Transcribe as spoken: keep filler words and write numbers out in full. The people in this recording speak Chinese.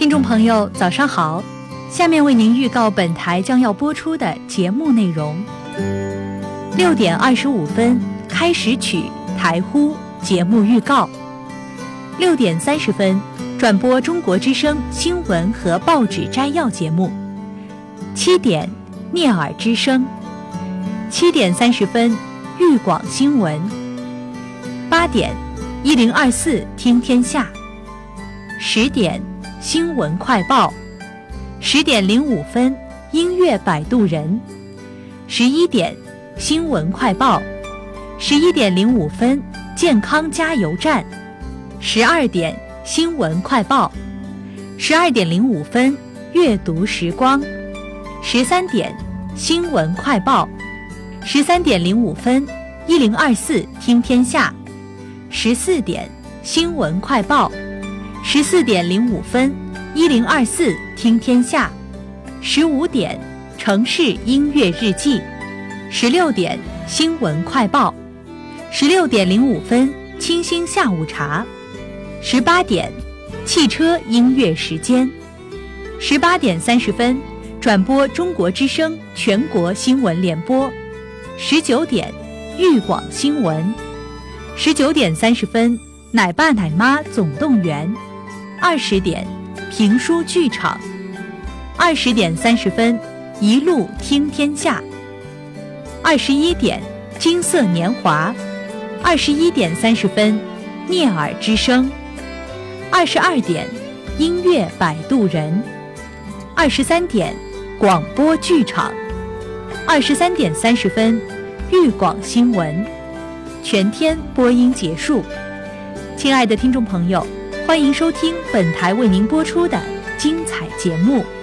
听众朋友早上好，下面为您预告本台将要播出的节目内容。六点二十五分开始曲台呼节目预告。六点三十分转播中国之声新闻和报纸摘要节目。七点聂耳之声。七点三十分豫广新闻。八点一零二四听天下。十点新闻快报。十点零五分音乐摆渡人。十一点新闻快报。十一点零五分健康加油站。十二点新闻快报。十二点零五分阅读时光。十三点新闻快报。十三点零五分一零二四听天下。十四点新闻快报。十四点零五分一零二四听天下。十五点城市音乐日记。十六点新闻快报。十六点零五分清新下午茶。十八点汽车音乐时间。十八点三十分转播中国之声全国新闻联播。十九点豫广新闻。十九点三十分奶爸奶妈总动员。二十点评书剧场。二十点三十分一路听天下。二十一点金色年华。二十一点三十分聂耳之声。二十二点音乐摆渡人。二十三点广播剧场。二十三点三十分豫广新闻。全天播音结束。亲爱的听众朋友，欢迎收听本台为您播出的精彩节目。